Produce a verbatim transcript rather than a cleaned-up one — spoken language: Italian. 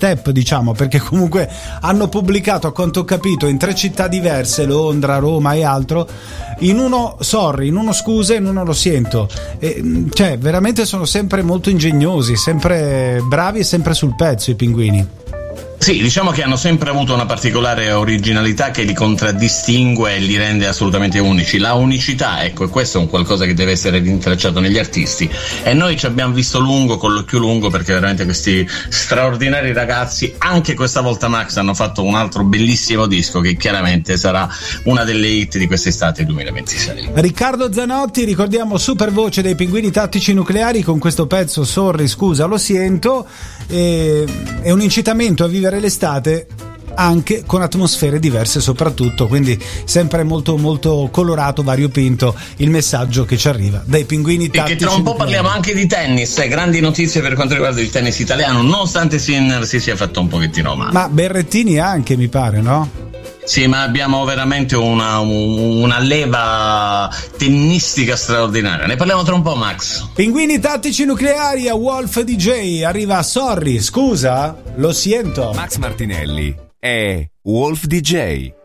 step, diciamo, perché comunque hanno pubblicato, a quanto ho capito, in tre città diverse, Londra, Roma e altro, in uno sorry, in uno scusa, in uno lo siento, e, cioè veramente sono sempre molto ingegnosi, sempre bravi e sempre sul pezzo i Pinguini. Sì, diciamo che hanno sempre avuto una particolare originalità che li contraddistingue e li rende assolutamente unici. La unicità, ecco, e questo è un qualcosa che deve essere rintracciato negli artisti, e noi ci abbiamo visto lungo, con l'occhio lungo, perché veramente questi straordinari ragazzi, anche questa volta Max, hanno fatto un altro bellissimo disco che chiaramente sarà una delle hit di quest'estate duemilaventisei. Riccardo Zanotti, ricordiamo, super voce dei Pinguini Tattici Nucleari, con questo pezzo Sorry, scusa, lo siento, e, è un incitamento a vivere l'estate anche con atmosfere diverse, soprattutto, quindi sempre molto molto colorato, variopinto il messaggio che ci arriva dai Pinguini Tattici. E che tra un po' parliamo anche di tennis, eh, grandi notizie per quanto riguarda il tennis italiano, nonostante Sinner si sia fatto un pochettino male. Ma Berrettini anche, mi pare, no? Sì, ma abbiamo veramente una, una leva tennistica straordinaria. Ne parliamo tra un po', Max. Pinguini Tattici Nucleari a Wolf D J. Arriva Sorry, scusa, lo siento. Max Martinelli è Wolf D J.